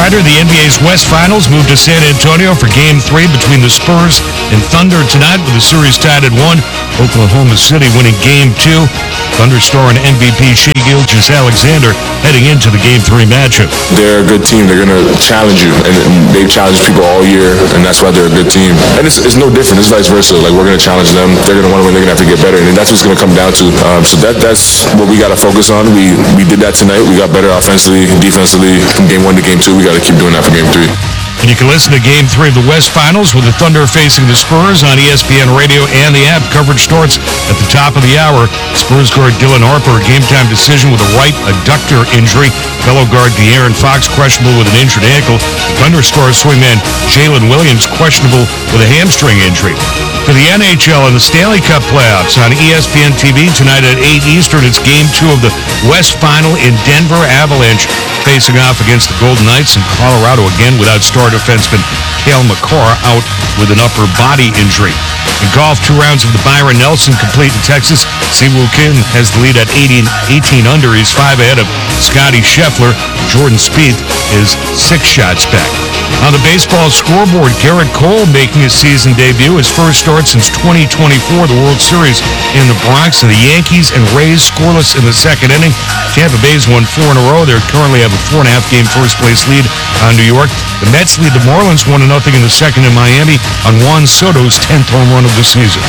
reminder, the NBA's West Finals moved to San Antonio for Game 3 between the Spurs and Thunder tonight, with the series tied at 1. Oklahoma City winning Game 2. Thunder star and MVP Shai Gilgeous-Alexander heading into the Game 3 matchup. They're a good team. They're going to challenge you, and they've challenged people all year, and that's why they're a good team. And it's no different. It's vice versa. Like, we're going to challenge them. They're going to want to win. They're going to have to get better, and that's what it's going to come down to. So that's what we got to focus on. We did that tonight. We got better offensively, defensively. From Game 1 to Game 2, we got to keep doing that for Game 3. And you can listen to Game 3 of the West Finals with the Thunder facing the Spurs on ESPN Radio and the app. Coverage starts at the top of the hour. Spurs guard Dylan Harper, a game-time decision with a right adductor injury. Fellow guard De'Aaron Fox questionable with an injured ankle. Thunder star swingman Jalen Williams questionable with a hamstring injury. For the NHL and the Stanley Cup playoffs on ESPN TV tonight at 8 Eastern, it's Game 2 of the West Final in Denver. Avalanche facing off against the Golden Knights in Colorado again without star defenseman Cale Makar out with an upper body injury. In golf, 2 rounds of the Byron Nelson complete in Texas. Siwoo Kim has the lead at 18 under. He's 5 ahead of Scotty Scheffler. Jordan Spieth is 6 shots back. On the baseball scoreboard, Garrett Cole making his season debut, his first start since 2024, the World Series in the Bronx. And the Yankees and Rays scoreless in the second inning. Tampa Bay's won 4 in a row. They currently have a 4.5-game first-place lead on New York. The Mets lead the Marlins 1-0 in the second in Miami on Juan Soto's 10th home run of the season.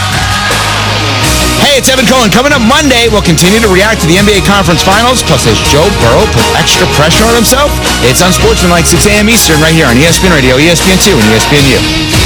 Hey, it's Evan Cohen. Coming up Monday, we'll continue to react to the NBA Conference Finals. Plus, as Joe Burrow put extra pressure on himself, it's Unsportsmanlike 6 a.m. Eastern right here on ESPN Radio, ESPN2, and ESPNU.